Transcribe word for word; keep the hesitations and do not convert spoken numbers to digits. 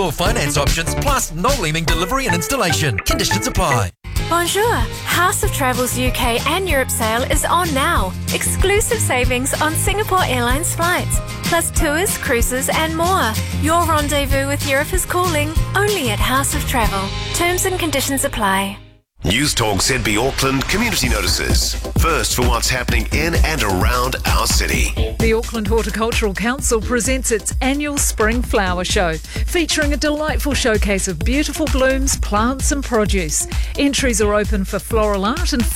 Or finance options, plus no leaming delivery and installation. Conditions apply. Bonjour! House of Travel's U K and Europe sale is on now. Exclusive savings on Singapore Airlines flights, plus tours, cruises and more. Your rendezvous with Europe is calling, only at House of Travel. Terms and conditions apply. News Talk Z B Auckland Community Notices. First for what's happening in and around our city. The Auckland Horticultural Council presents its annual Spring Flower Show, featuring a delightful showcase of beautiful blooms, plants and produce. Entries are open for floral art and